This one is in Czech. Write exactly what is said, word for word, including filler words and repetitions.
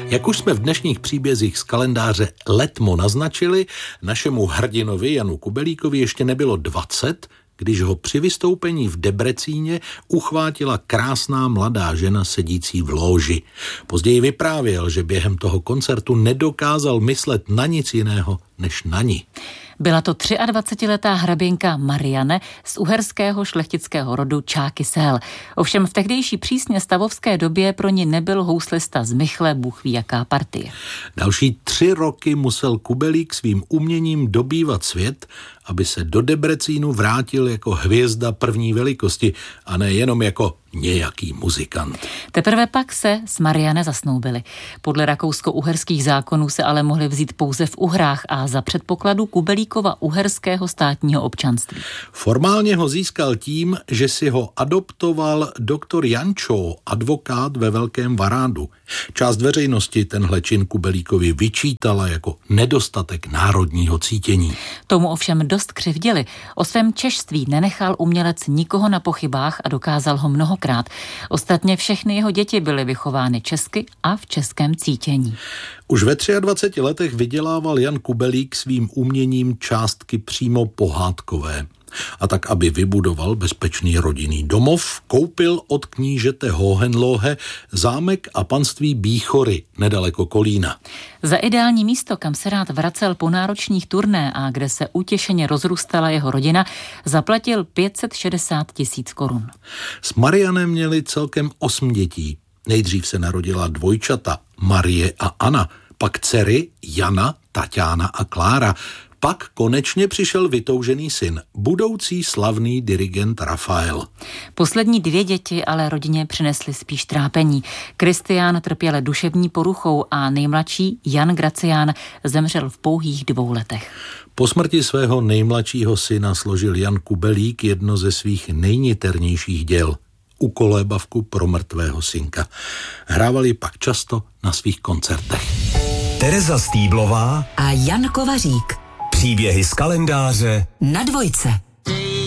Jak už jsme v dnešních příbězích z kalendáře Letmo naznačili, našemu hrdinovi Janu Kubelíkovi ještě nebylo dvacet, když ho při vystoupení v Debrecíně uchvátila krásná mladá žena sedící v lóži. Později vyprávěl, že během toho koncertu nedokázal myslet na nic jiného než na ní. Byla to dvacetiletá hraběnka Marianne z uherského šlechtického rodu Čáky-Sel. Ovšem v tehdejší přísně stavovské době pro ní nebyl houslista z Michle bůh ví jaká partie. Další tři roky musel Kubelík svým uměním dobývat svět, aby se do Debrecínu vrátil jako hvězda první velikosti a ne jenom jako nějaký muzikant. Teprve pak se s Marianne zasnoubili. Podle rakousko-uherských zákonů se ale mohli vzít pouze v Uhrách a za předpokladu Kubelíkova uherského státního občanství. Formálně ho získal tím, že si ho adoptoval doktor Jančo, advokát ve Velkém Varádu. Část veřejnosti tenhle čin Kubelíkovi vyčítala jako nedostatek národního cítění. Tomu ovšem dost křivdili. O svém češství nenechal umělec nikoho na pochybách a dokázal ho mnohokrát. Ostatně všechny jeho děti byly vychovány česky a v českém cítění. Už ve dvaceti třech letech vydělával Jan Kubelík svým uměním částky přímo pohádkové. A tak, aby vybudoval bezpečný rodinný domov, koupil od knížete Hohenlohe zámek a panství Bíchory nedaleko Kolína. Za ideální místo, kam se rád vracel po náročných turné a kde se utěšeně rozrůstala jeho rodina, zaplatil pět set šedesát tisíc korun. S Marianem měli celkem osm dětí. Nejdřív se narodila dvojčata Marie a Anna, pak dcery Jana, Taťána a Klára. Pak konečně přišel vytoužený syn, budoucí slavný dirigent Rafael. Poslední dvě děti ale rodině přinesly spíš trápení. Kristián trpěl duševní poruchou a nejmladší Jan Gracián zemřel v pouhých dvou letech. Po smrti svého nejmladšího syna složil Jan Kubelík jedno ze svých nejniternějších děl, Ukolébavku pro mrtvého synka. Hrávali pak často na svých koncertech. Tereza Stýblová a Jan Kovařík. Příběhy z kalendáře na Dvojce.